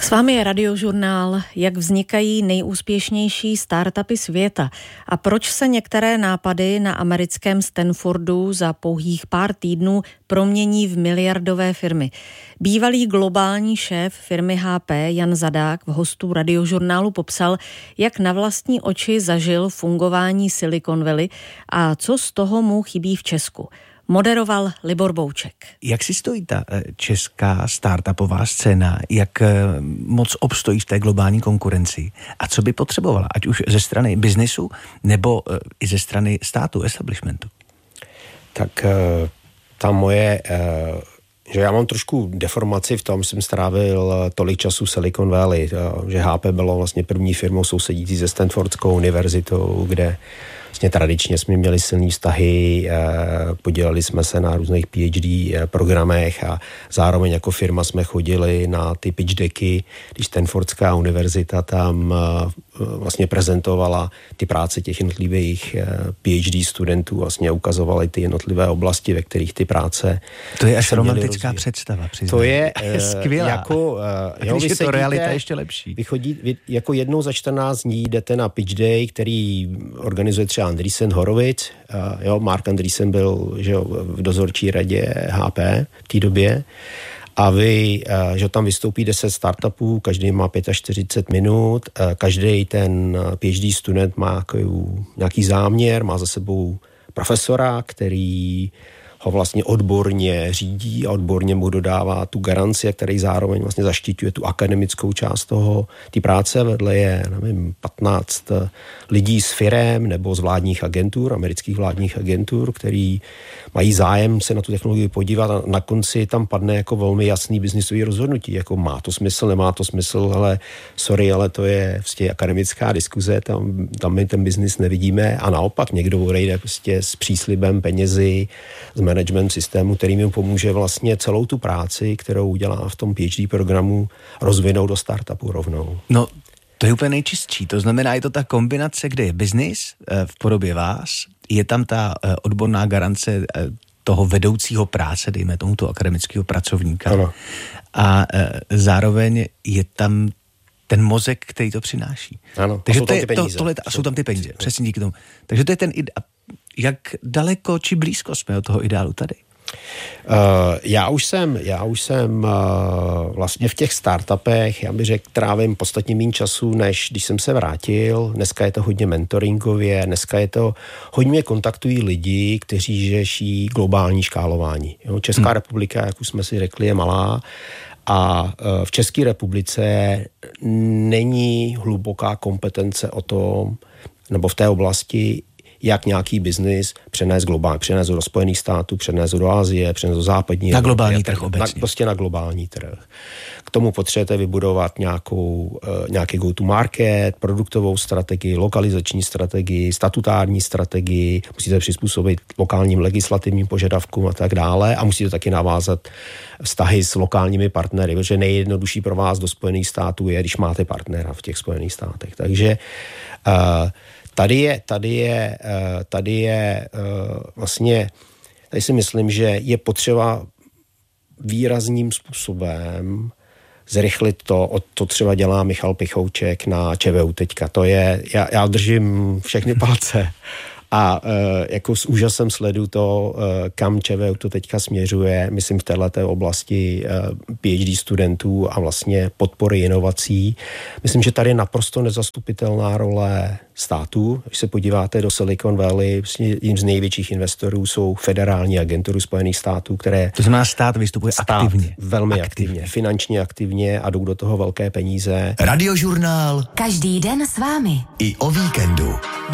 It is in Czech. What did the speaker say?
S vámi je Radiožurnál, jak vznikají nejúspěšnější startupy světa a proč se některé nápady na americkém Stanfordu za pouhých pár týdnů promění v miliardové firmy. Bývalý globální šéf firmy HP Jan Zadák v hostu Radiožurnálu popsal, jak na vlastní oči zažil fungování Silicon Valley a co z toho mu chybí v Česku. Moderoval Libor Bouček. Jak si stojí ta česká startupová scéna? Jak moc obstojí v té globální konkurenci? A co by potřebovala? Ať už ze strany biznesu, nebo i ze strany státu, establishmentu? Tak ta moje... že já mám trošku deformaci v tom, že jsem strávil tolik času v Silicon Valley, že HP bylo vlastně první firmou sousedící se Stanfordskou univerzitou, kde vlastně tradičně jsme měli silný vztahy, podíleli jsme se na různých PhD programech a zároveň jako firma jsme chodili na ty pitch decky, když Stanfordská univerzita tam vlastně prezentovala ty práce těch jednotlivých PhD studentů, vlastně ukazovaly ty jednotlivé oblasti, ve kterých ty práce... To je až romantická představa, přiznám. To je skvělá. Jako, když je to realita ještě lepší. Vy jako jednou za 14 dní jdete na pitch day, který organizuje třeba Andreessen Horowitz. Mark Andreessen byl v dozorčí radě HP v té době. A vy, že tam vystoupí 10 startupů, každý má 45 minut, každý ten PhD student má nějaký záměr, má za sebou profesora, který ho vlastně odborně řídí a odborně mu dodává tu garanci, který zároveň vlastně zaštiťuje tu akademickou část toho, ty práce. Vedle je, nevím, 15 lidí z firem nebo z vládních agentur, amerických vládních agentur, který mají zájem se na tu technologii podívat a na konci tam padne jako velmi jasný biznisový rozhodnutí, jako má to smysl, nemá to smysl, ale sorry, ale to je prostě akademická diskuze, tam my ten biznis nevidíme a naopak někdo odejde prostě s příslibem penězi, z management systému, který mi pomůže vlastně celou tu práci, kterou udělá v tom PhD programu, rozvinout do startupu rovnou. No, to je úplně nejčistší. To znamená, je to ta kombinace, kde je biznis v podobě vás, je tam ta odborná garance toho vedoucího práce, dejme tomu toho akademického pracovníka. Ano. A zároveň je tam ten mozek, který to přináší. Ano, takže jsou tam ty peníze. Jsou tam ty peníze, přesně díky tomu. Takže to je ten jak daleko či blízko jsme od toho ideálu tady? Já už jsem vlastně v těch startupech, já bych řekl, trávím podstatně méně času, než když jsem se vrátil. Dneska je to hodně mentoringově, dneska je to hodně kontaktují lidi, kteří řeší globální škálování. Česká republika, jak už jsme si řekli, je malá a v České republice není hluboká kompetence o tom, nebo v té oblasti, jak nějaký biznis přenést globálně, přenést do Spojených států, přenést do Asie, přenést do západní na globální trh obecně. Prostě na globální trh. K tomu potřebujete vybudovat nějaký go-to-market, produktovou strategii, lokalizační strategii, statutární strategii, musíte přizpůsobit lokálním legislativním požadavkům a tak dále a musíte taky navázat vztahy s lokálními partnery, protože nejjednodušší pro vás do Spojených států je, když máte partnera v těch Spojených státech. Takže Tady si myslím, že je potřeba výrazným způsobem zrychlit to třeba dělá Michal Pichouček na ČVU teďka. To je, já držím všechny palce a jako s úžasem sleduju to, kam ČVU to teďka směřuje, myslím v této oblasti PhD studentů a vlastně podpory inovací. Myslím, že tady je naprosto nezastupitelná role států. Když se podíváte do Silicon Valley, jedním z největších investorů jsou federální agentury Spojených států, které... To znamená, stát vystupuje aktivně. Velmi aktivně, finančně aktivně a jdou do toho velké peníze. Radiožurnál. Každý den s vámi. I o víkendu.